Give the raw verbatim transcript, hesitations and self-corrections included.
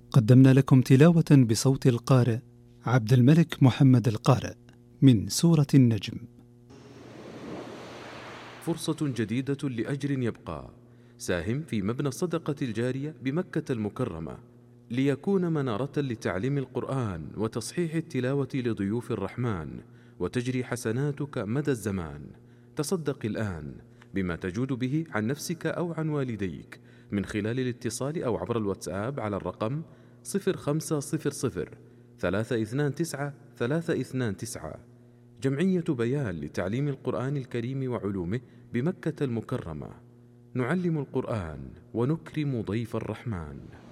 قدمنا لكم تلاوة بصوت القارئ عبد الملك محمد القارئ من سورة النجم. فرصة جديدة لأجر يبقى. ساهم في مبنى الصدقة الجارية بمكة المكرمة ليكون منارة لتعليم القرآن وتصحيح التلاوة لضيوف الرحمن، وتجري حسناتك مدى الزمان. تصدق الآن بما تجود به عن نفسك أو عن والديك من خلال الاتصال أو عبر الواتساب على الرقم صفر خمسة صفر صفر ثلاثة اثنان تسعة ثلاثة اثنان تسعة. جمعية بيان لتعليم القرآن الكريم وعلومه بمكة المكرمة. نعلم القرآن ونكرم ضيف الرحمن.